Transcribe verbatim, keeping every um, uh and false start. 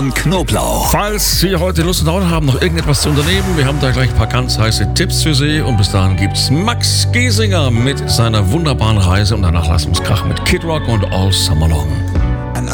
Knoblauch. Falls Sie heute Lust und Laune haben, noch irgendetwas zu unternehmen, wir haben da gleich ein paar ganz heiße Tipps für Sie. Und bis dahin gibt's Max Giesinger mit seiner wunderbaren Reise und danach lassen wir uns krachen mit Kid Rock und All Summer Long.